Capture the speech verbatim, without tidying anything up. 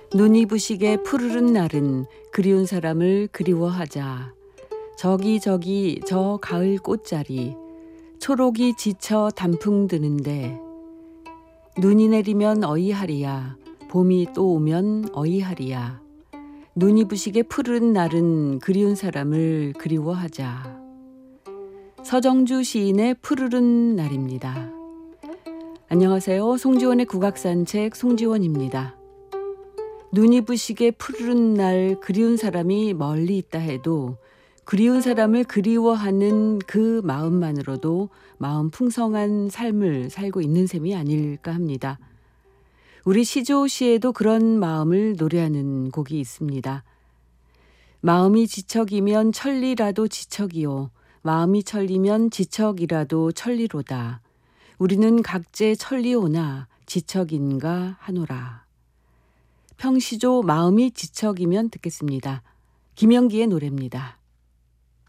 눈이 부시게 푸르른 날은 그리운 사람을 그리워하자. 저기 저기 저 가을 꽃자리 초록이 지쳐 단풍 드는데 눈이 내리면 어이하리야 봄이 또 오면 어이하리야. 눈이 부시게 푸르른 날은 그리운 사람을 그리워하자. 서정주 시인의 푸르른 날입니다. 안녕하세요. 송지원의 국악산책 송지원입니다. 눈이 부시게 푸르른 날 그리운 사람이 멀리 있다 해도 그리운 사람을 그리워하는 그 마음만으로도 마음 풍성한 삶을 살고 있는 셈이 아닐까 합니다. 우리 시조시에도 그런 마음을 노래하는 곡이 있습니다. 마음이 지척이면 천리라도 지척이요. 마음이 천리면 지척이라도 천리로다. 우리는 각제 천리오나 지척인가 하노라. 평시조 마음이 지척이면 듣겠습니다. 김영기의 노래입니다.